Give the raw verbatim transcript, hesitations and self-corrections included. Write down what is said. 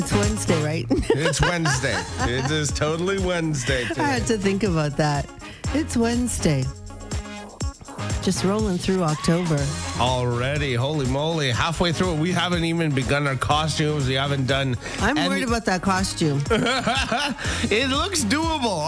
It's Wednesday, right? It's Wednesday. It is totally Wednesday today. I had to think about that. It's Wednesday. Just rolling through October. Already, holy moly, halfway through it. We haven't even begun our costumes. We haven't done I'm any- worried about that costume. It looks doable.